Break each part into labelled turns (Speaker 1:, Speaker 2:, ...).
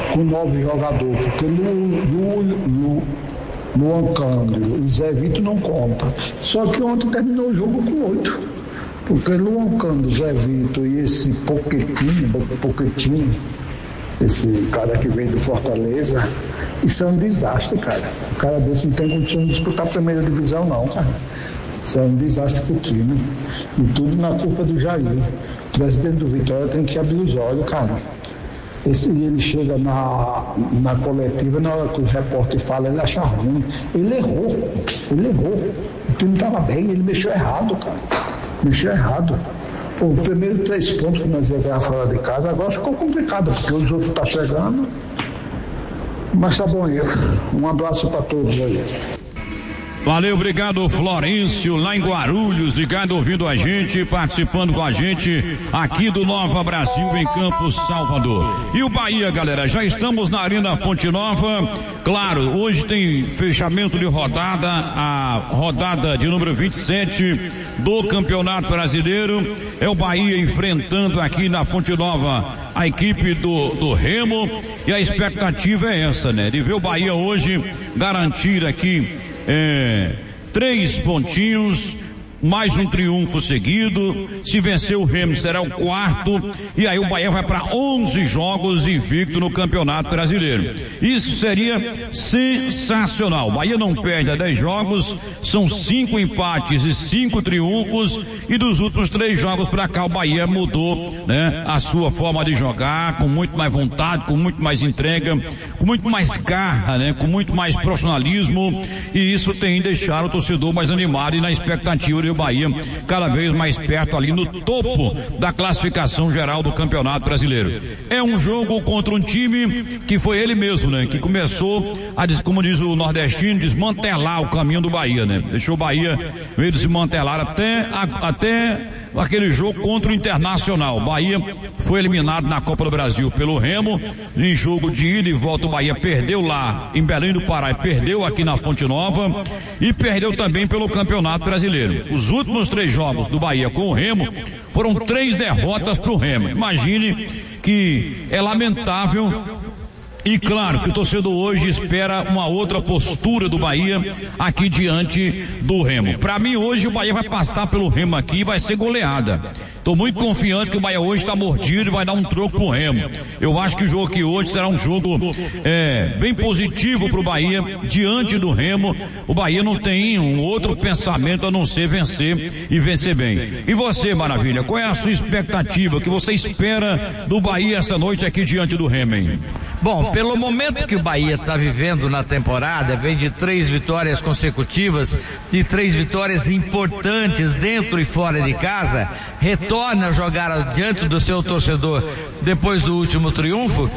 Speaker 1: com 9 jogadores, porque Luan Cândido e Zé Vitor não conta. Só que ontem terminou o jogo com 8. Porque Luan Cândido, Zé Vitor e esse Pochettino, esse cara que veio do Fortaleza, isso é um desastre, cara. O cara desse não tem condição de disputar a primeira divisão, não, cara. Isso é um desastre pro time. E tudo na culpa do Jair. O presidente do Vitória tem que abrir os olhos, cara. Ele chega na coletiva, na hora que o repórter fala, ele acha ruim. Ele errou. O time estava bem, ele mexeu errado, cara. Mexeu errado. Pô, o primeiro 3 pontos que nós ia ganhar fora de casa, agora ficou complicado, porque os outros estão chegando. Mas tá bom aí. Um abraço para todos aí.
Speaker 2: Valeu, obrigado, Florencio, lá em Guarulhos, ligado, ouvindo a gente, participando com a gente aqui do Nova Brasil em Campos, Salvador. E o Bahia, galera, já estamos na Arena Fonte Nova. Claro, hoje tem fechamento de rodada, a rodada de número 27 do Campeonato Brasileiro. É o Bahia enfrentando aqui na Fonte Nova a equipe do Remo, e a expectativa é essa, né? De ver o Bahia hoje garantir aqui 3 pontinhos, mais um triunfo seguido. Se vencer o Remo será o 4º, e aí o Bahia vai para 11 jogos invicto no Campeonato Brasileiro. Isso seria sensacional. O Bahia não perde a 10 jogos, são 5 empates e 5 triunfos, e dos últimos 3 jogos para cá o Bahia mudou, né, a sua forma de jogar, com muito mais vontade, com muito mais entrega, com muito mais garra, né, com muito mais profissionalismo, e isso tem deixado o torcedor mais animado e na expectativa de o Bahia cada vez mais perto ali no topo da classificação geral do Campeonato Brasileiro. É um jogo contra um time que foi ele mesmo, né, que começou a, como diz o nordestino, desmantelar o caminho do Bahia, né, deixou o Bahia meio desmantelar até aquele jogo contra o Internacional. O Bahia foi eliminado na Copa do Brasil pelo Remo, em jogo de ida e volta. O Bahia perdeu lá em Belém do Pará, perdeu aqui na Fonte Nova e perdeu também pelo Campeonato Brasileiro. Os últimos 3 jogos do Bahia com o Remo foram 3 derrotas para o Remo. Imagine que é lamentável. E claro que o torcedor hoje espera uma outra postura do Bahia aqui diante do Remo. Para mim hoje o Bahia vai passar pelo Remo aqui e vai ser goleada. Estou muito confiante que o Bahia hoje está mordido e vai dar um troco pro Remo. Eu acho que o jogo aqui hoje será um jogo bem positivo pro Bahia diante do Remo. O Bahia não tem um outro pensamento a não ser vencer e vencer bem. E você, Maravilha, qual é a sua expectativa? O que você espera do Bahia essa noite aqui diante do Remo, hein?
Speaker 3: Bom, pelo momento que o Bahia está vivendo na temporada, vem de 3 vitórias consecutivas e 3 vitórias importantes dentro e fora de casa, retorna a jogar diante do seu torcedor depois do último triunfo.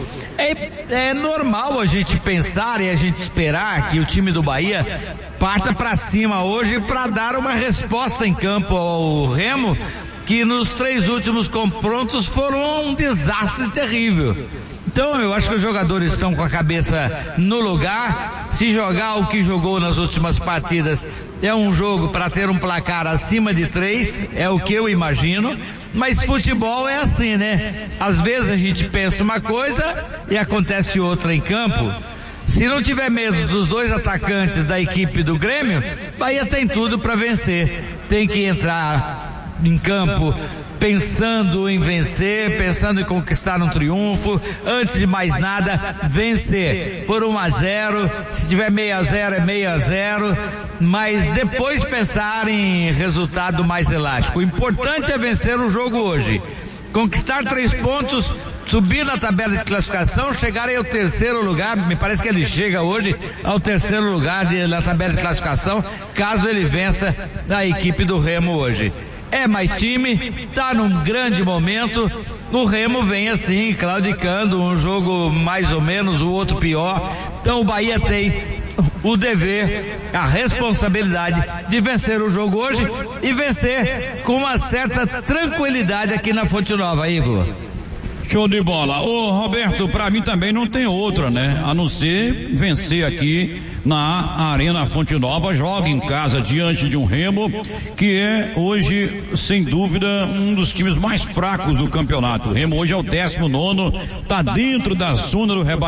Speaker 3: É normal a gente pensar e a gente esperar que o time do Bahia parta para cima hoje para dar uma resposta em campo ao Remo, que nos 3 últimos confrontos foram um desastre terrível. Então eu acho que os jogadores estão com a cabeça no lugar. Se jogar o que jogou nas últimas partidas, é um jogo para ter um placar acima de 3, é o que eu imagino. Mas futebol é assim, né? Às vezes a gente pensa uma coisa e acontece outra em campo. Se não tiver medo dos 2 atacantes da equipe do Grêmio, Bahia tem tudo para vencer. Tem que entrar em campo pensando em vencer, pensando em conquistar um triunfo, antes de mais nada, vencer por 1-0, se tiver 6-0 é 6-0, mas depois pensar em resultado mais elástico. O importante é vencer o jogo hoje, conquistar 3 pontos, subir na tabela de classificação, chegar aí ao 3º lugar. Me parece que ele chega hoje ao 3º lugar na tabela de classificação, caso ele vença a equipe do Remo hoje. É mais time, tá num grande momento. O Remo vem assim, claudicando, um jogo mais ou menos, o outro pior. Então o Bahia tem o dever, a responsabilidade de vencer o jogo hoje e vencer com uma certa tranquilidade aqui na Fonte Nova, Ivo.
Speaker 2: Show de bola. Ô Roberto, pra mim também não tem outra, né? A não ser vencer aqui na Arena Fonte Nova, joga em casa diante de um Remo, que é hoje, sem dúvida, um dos times mais fracos do campeonato. O Remo hoje é o 19º, tá dentro da zona do rebaixamento.